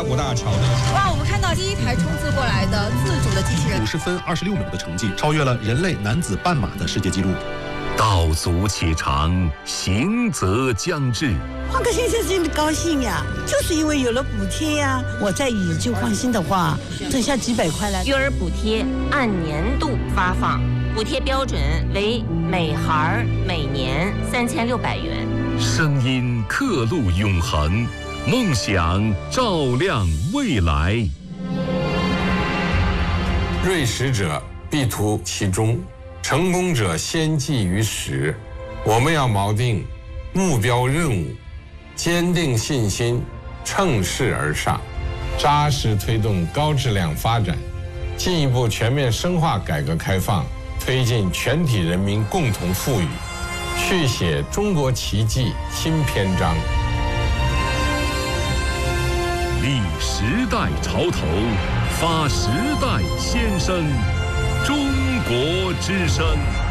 峡谷大桥的。 哇，我们看到第一台冲刺过来的自主的机器人 ，50分26秒的成绩，超越了人类男子半马的世界纪录。 道阻且长，行则将至。 换个先生真的高兴呀，就是因为有了补贴呀。我在以就放心的话，挣下几百块来。 育儿补贴按年度发放，补贴标准为每孩每年3600元。 声音刻录永恒，梦想照亮未来。 锐实者必图其中，成功者先记于始。我们要锚定目标任务，坚定信心，乘势而上，扎实推动高质量发展，进一步全面深化改革开放，推进全体人民共同富裕，续写中国奇迹新篇章。 立时代潮头，发时代先声，中国之声。